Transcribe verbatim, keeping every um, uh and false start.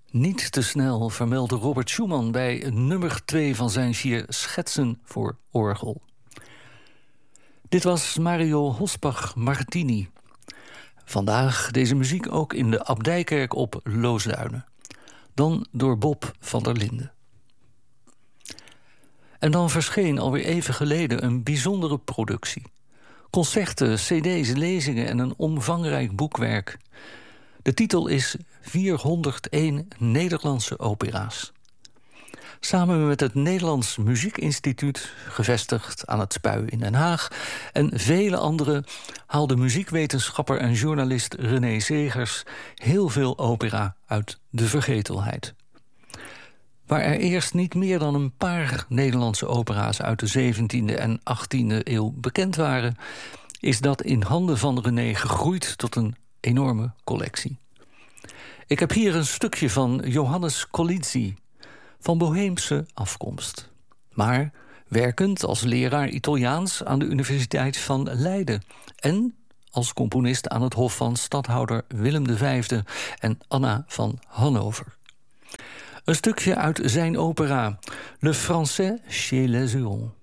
Niet te snel vermeldde Robert Schumann bij nummer twee van zijn vier schetsen voor orgel. Dit was Mario Hospach-Martini. Vandaag deze muziek ook in de Abdijkerk op Loosduinen. Dan door Bob van der Linden. En dan verscheen alweer even geleden een bijzondere productie. Concerten, cd's, lezingen en een omvangrijk boekwerk. De titel is vierhonderdéén Nederlandse opera's. Samen met het Nederlands Muziekinstituut, gevestigd aan het Spui in Den Haag, en vele anderen haalde muziekwetenschapper en journalist René Zegers heel veel opera uit de vergetelheid. Waar er eerst niet meer dan een paar Nederlandse opera's uit de zeventiende en achttiende eeuw bekend waren, is dat in handen van René gegroeid tot een enorme collectie. Ik heb hier een stukje van Johannes Colizzi, van Boheemse afkomst, maar werkend als leraar Italiaans aan de Universiteit van Leiden en als componist aan het hof van stadhouder Willem de Vijfde en Anna van Hannover. Een stukje uit zijn opera Le Français chez les Hurons.